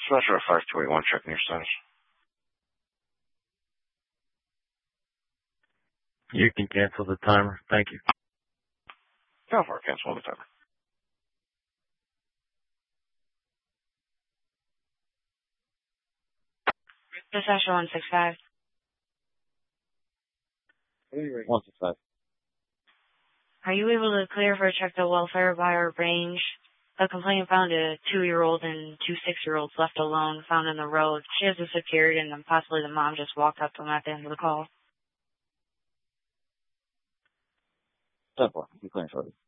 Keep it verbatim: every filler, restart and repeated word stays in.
Special five two eight one, checking your status. You can cancel the timer. Thank you. Go for it. Cancel the timer. Dispatcher one six five. one six five. Are you able to clear for a check the welfare by our range? A complainant found a two-year-old and two six-year-olds left alone, found in the road. She has disappeared, and then possibly the mom just walked up to them at the end of the call. ten four. I'm clearing shortly.